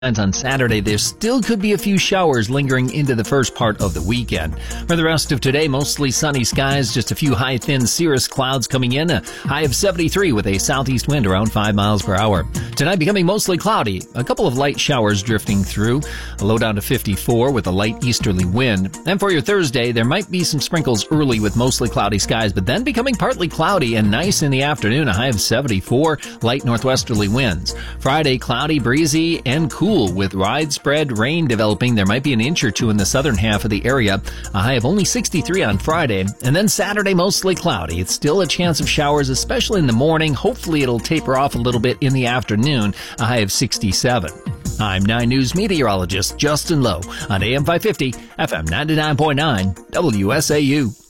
On Saturday, there still could be a few showers lingering into the first part of the weekend. For the rest of today, mostly sunny skies, just a few high, thin cirrus clouds coming in, a high of 73 with a southeast wind around 5 miles per hour. Tonight becoming mostly cloudy, a couple of light showers drifting through, a low down to 54 with a light easterly wind. And for your Thursday, there might be some sprinkles early with mostly cloudy skies, but then becoming partly cloudy and nice in the afternoon, a high of 74, light northwesterly winds. Friday, cloudy, breezy, and cool with widespread rain developing. There might be an inch or two in the southern half of the area. A high of only 63 on Friday. And then Saturday, mostly cloudy. It's still a chance of showers, especially in the morning. Hopefully it'll taper off a little bit in the afternoon. A high of 67. I'm 9 News meteorologist Justin Lowe on AM 550, FM 99.9, WSAU.